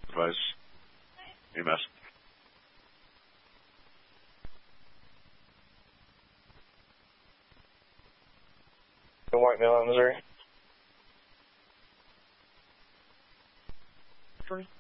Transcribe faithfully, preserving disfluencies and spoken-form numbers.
device. E M S. White Mill, Missouri. Three.